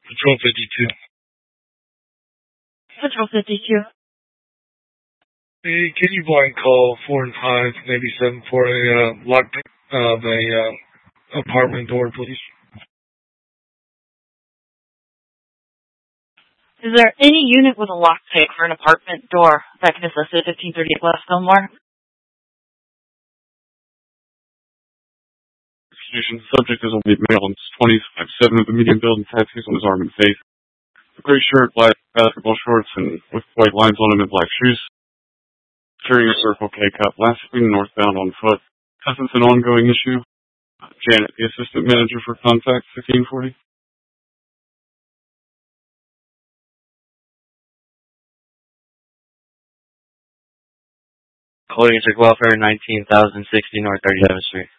Patrol 52. Patrol 52. Hey, can you blind call 4 and 5, maybe 7 for a locked of a apartment door, please? Is there any unit with a lock pick for an apartment door that can assist at 1538 West Fillmore? The subject is a white male on 25-7 of the medium build and tattoos on his arm and face. A gray shirt, black basketball shorts, and with white lines on him and black shoes. Carrying a Circle K cup, last seen northbound on foot. Since it's an ongoing issue, Janet, the assistant manager for Contact 1540. Calling District Welfare 19,060 North 37th Street.